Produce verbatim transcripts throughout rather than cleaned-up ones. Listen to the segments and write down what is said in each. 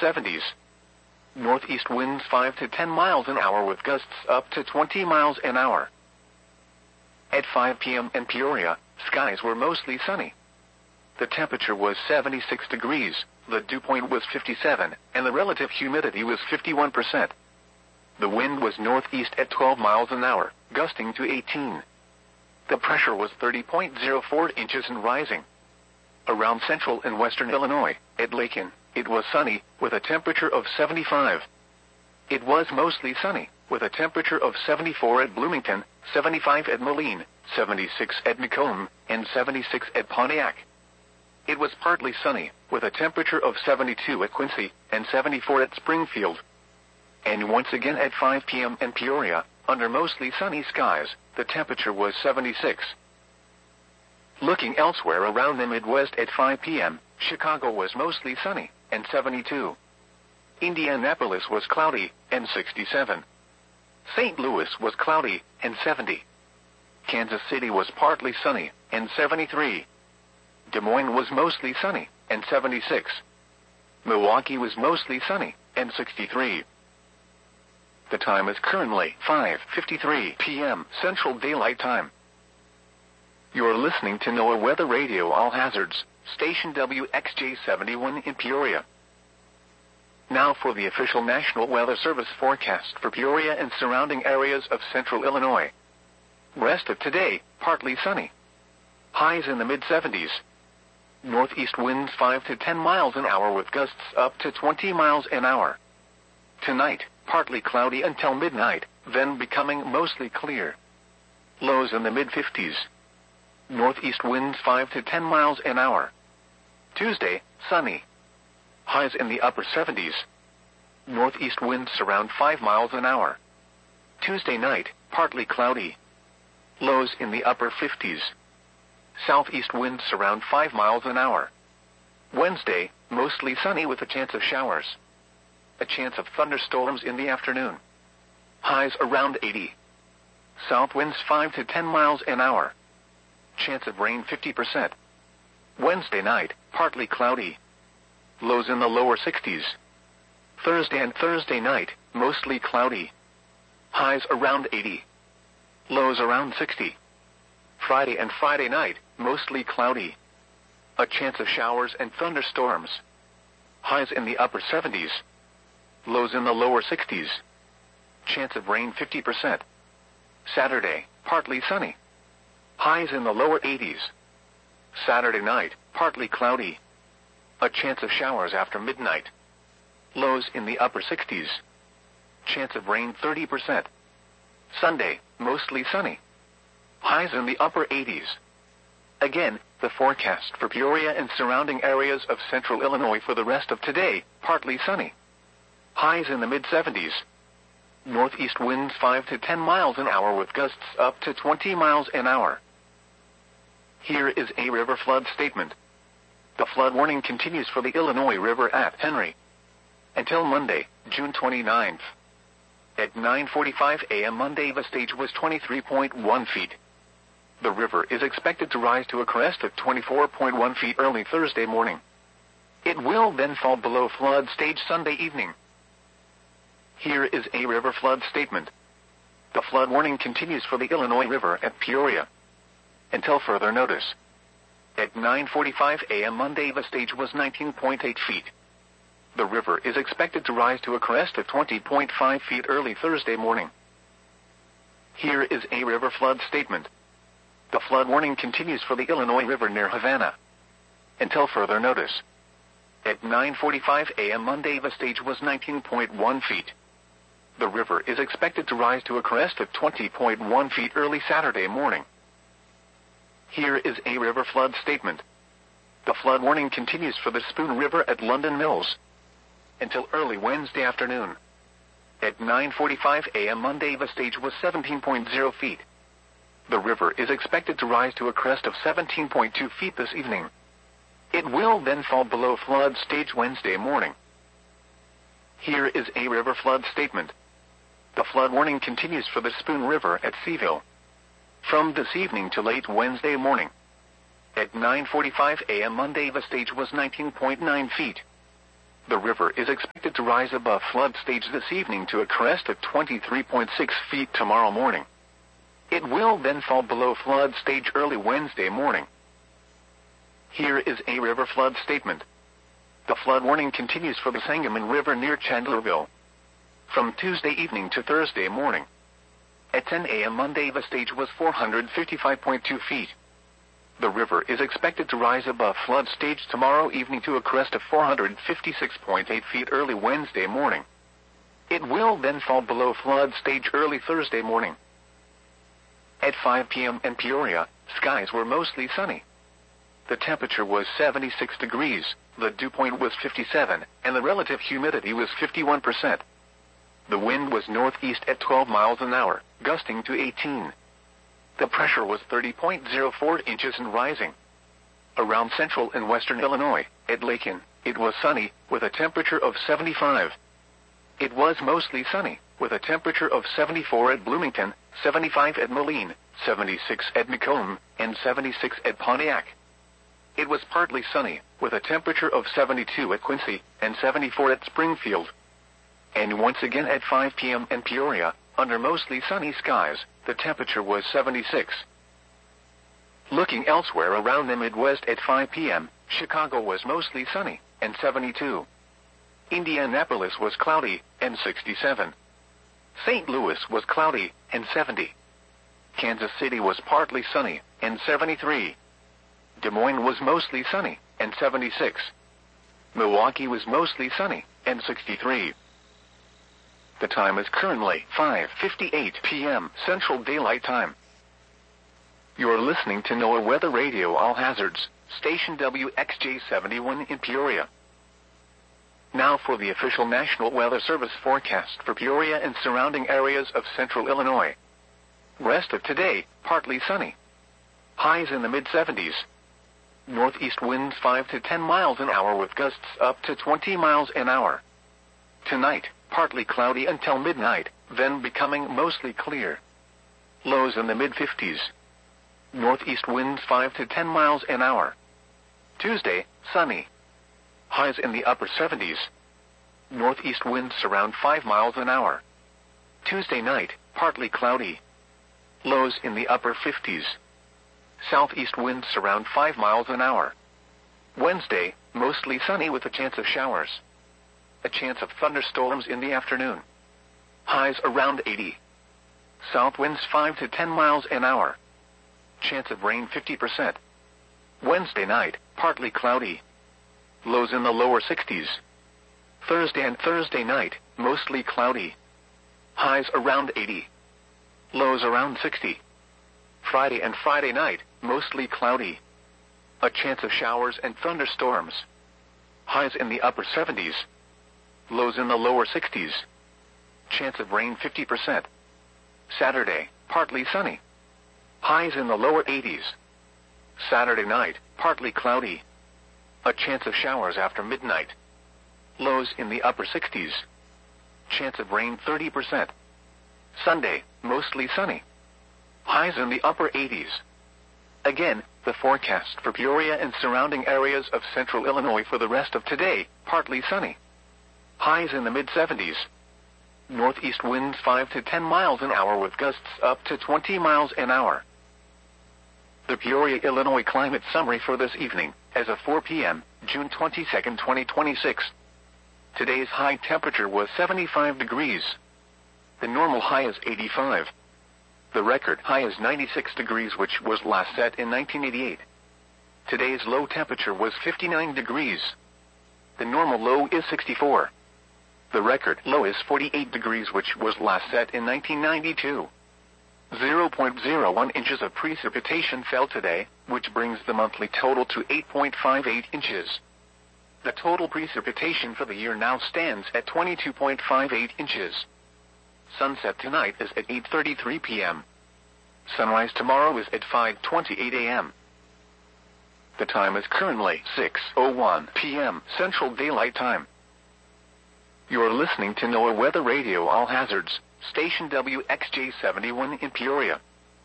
seventies. Northeast winds five to ten miles an hour with gusts up to twenty miles an hour. At five p m in Peoria, skies were mostly sunny. The temperature was seventy-six degrees, the dew point was fifty-seven, and the relative humidity was fifty-one percent. The wind was northeast at twelve miles an hour, gusting to eighteen. The pressure was thirty point zero four inches and rising. Around central and western Illinois, at Lakin, it was sunny, with a temperature of seventy-five. It was mostly sunny, with a temperature of seventy-four at Bloomington, seventy-five at Moline, seventy-six at Macomb, and seventy-six at Pontiac. It was partly sunny, with a temperature of seventy-two at Quincy, and seventy-four at Springfield. And once again at five p m in Peoria, under mostly sunny skies, the temperature was seventy-six. Looking elsewhere around the Midwest at five p m, Chicago was mostly sunny, and seventy-two. Indianapolis was cloudy, and sixty-seven. Saint Louis was cloudy, and seventy. Kansas City was partly sunny, and seventy-three. Des Moines was mostly sunny, and seventy-six. Milwaukee was mostly sunny, and sixty-three. The time is currently five fifty-three p m Central Daylight Time. You're listening to NOAA Weather Radio All Hazards, station W X J seventy-one in Peoria. Now for the official National Weather Service forecast for Peoria and surrounding areas of central Illinois. Rest of today, partly sunny. Highs in the mid seventies. Northeast winds five to ten miles an hour with gusts up to twenty miles an hour. Tonight, partly cloudy until midnight, then becoming mostly clear. Lows in the mid fifties. Northeast winds five to ten miles an hour. Tuesday, sunny. Highs in the upper seventies. Northeast winds around five miles an hour. Tuesday night, partly cloudy. Lows in the upper fifties. Southeast winds around five miles an hour. Wednesday, mostly sunny with a chance of showers. A chance of thunderstorms in the afternoon. Highs around eighty. South winds five to ten miles an hour. Chance of rain fifty percent. Wednesday night, partly cloudy. Lows in the lower sixties. Thursday and Thursday night, mostly cloudy. Highs around eighty. Lows around sixty. Friday and Friday night, mostly cloudy. A chance of showers and thunderstorms. Highs in the upper seventies. Lows in the lower sixties. Chance of rain fifty percent. Saturday, partly sunny. Highs in the lower eighties. Saturday night, partly cloudy. A chance of showers after midnight. Lows in the upper sixties. Chance of rain thirty percent. Sunday, mostly sunny. Highs in the upper eighties. Again, the forecast for Peoria and surrounding areas of central Illinois for the rest of today, partly sunny. Highs in the mid seventies. Northeast winds five to ten miles an hour with gusts up to twenty miles an hour. Here is a river flood statement. The flood warning continues for the Illinois River at Henry until Monday, June twenty-ninth. At nine forty-five a m Monday, the stage was twenty-three point one feet. The river is expected to rise to a crest of twenty-four point one feet early Thursday morning. It will then fall below flood stage Sunday evening. Here is a river flood statement. The flood warning continues for the Illinois River at Peoria until further notice. At nine forty-five a m Monday, the stage was nineteen point eight feet. The river is expected to rise to a crest of twenty point five feet early Thursday morning. Here is a river flood statement. The flood warning continues for the Illinois River near Havana until further notice. At nine forty-five a m Monday, the stage was nineteen point one feet. The river is expected to rise to a crest of twenty point one feet early Saturday morning. Here is a river flood statement. The flood warning continues for the Spoon River at London Mills until early Wednesday afternoon. At nine forty-five a m Monday, the stage was seventeen point zero feet. The river is expected to rise to a crest of seventeen point two feet this evening. It will then fall below flood stage Wednesday morning. Here is a river flood statement. The flood warning continues for the Spoon River at Seaville from this evening to late Wednesday morning. At nine forty-five a m Monday, the stage was nineteen point nine feet. The river is expected to rise above flood stage this evening to a crest of twenty-three point six feet tomorrow morning. It will then fall below flood stage early Wednesday morning. Here is a river flood statement. The flood warning continues for the Sangamon River near Chandlerville from Tuesday evening to Thursday morning. At ten a m Monday, the stage was four hundred fifty-five point two feet. The river is expected to rise above flood stage tomorrow evening to a crest of four hundred fifty-six point eight feet early Wednesday morning. It will then fall below flood stage early Thursday morning. At five p m in Peoria, skies were mostly sunny. The temperature was seventy-six degrees, the dew point was fifty-seven, and the relative humidity was fifty-one percent. The wind was northeast at twelve miles an hour, gusting to eighteen. The pressure was thirty point zero four inches and rising. Around central and western Illinois, at Lakin, it was sunny, with a temperature of seventy-five. It was mostly sunny, with a temperature of seventy-four at Bloomington, seventy-five at Moline, seventy-six at Macomb, and seventy-six at Pontiac. It was partly sunny, with a temperature of seventy-two at Quincy, and seventy-four at Springfield. And once again at five p m in Peoria, under mostly sunny skies, the temperature was seventy-six. Looking elsewhere around the Midwest at five p m, Chicago was mostly sunny, and seventy-two. Indianapolis was cloudy, and sixty-seven. Saint Louis was cloudy, and seventy. Kansas City was partly sunny, and seventy-three. Des Moines was mostly sunny, and seventy-six. Milwaukee was mostly sunny, and sixty-three. The time is currently five fifty-eight p m Central Daylight Time. You are listening to NOAA Weather Radio All Hazards, station W X J seventy-one in Peoria. Now for the official National Weather Service forecast for Peoria and surrounding areas of central Illinois. Rest of today, partly sunny. Highs in the mid seventies. Northeast winds five to ten miles an hour with gusts up to twenty miles an hour. Tonight, partly cloudy until midnight, then becoming mostly clear. Lows in the mid fifties. Northeast winds five to ten miles an hour. Tuesday, sunny. Highs in the upper seventies. Northeast winds around five miles an hour. Tuesday night, partly cloudy. Lows in the upper fifties. Southeast winds around five miles an hour. Wednesday, mostly sunny with a chance of showers. A chance of thunderstorms in the afternoon. Highs around eighty. South winds five to ten miles an hour. Chance of rain fifty percent. Wednesday night, partly cloudy. Lows in the lower sixties. Thursday and Thursday night, mostly cloudy. Highs around eighty. Lows around sixty. Friday and Friday night, mostly cloudy. A chance of showers and thunderstorms. Highs in the upper seventies. Lows in the lower sixties. Chance of rain fifty percent. Saturday, partly sunny. Highs in the lower eighties. Saturday night, partly cloudy. A chance of showers after midnight. Lows in the upper sixties. Chance of rain thirty percent. Sunday, mostly sunny. Highs in the upper eighties. Again, the forecast for Peoria and surrounding areas of central Illinois for the rest of today, partly sunny. Highs in the mid seventies. Northeast winds five to ten miles an hour with gusts up to twenty miles an hour. The Peoria, Illinois climate summary for this evening, as of four p m, June twenty-second, twenty twenty-six. Today's high temperature was seventy-five degrees. The normal high is eighty-five. The record high is ninety-six degrees, which was last set in nineteen eighty-eight. Today's low temperature was fifty-nine degrees. The normal low is sixty-four. The record low is forty-eight degrees, which was last set in nineteen ninety-two. zero point zero one inches of precipitation fell today, which brings the monthly total to eight point five eight inches. The total precipitation for the year now stands at twenty-two point five eight inches. Sunset tonight is at eight thirty-three p m Sunrise tomorrow is at five twenty-eight a m The time is currently six oh one p m Central Daylight Time. You are listening to NOAA Weather Radio All Hazards, station W X J seventy-one in Peoria.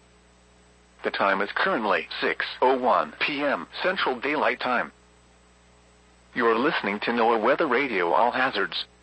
The time is currently six oh one p m Central Daylight Time. You're listening to NOAA Weather Radio All Hazards.